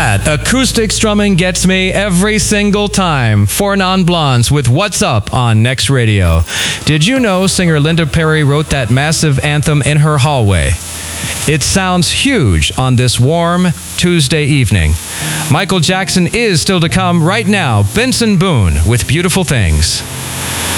That acoustic strumming gets me every single time. Four Non-Blondes with What's Up on Next Radio. Did you know singer Linda Perry wrote that massive anthem in her hallway? It sounds huge on this warm Tuesday evening. Michael Jackson is still to come right now. Benson Boone with Beautiful Things.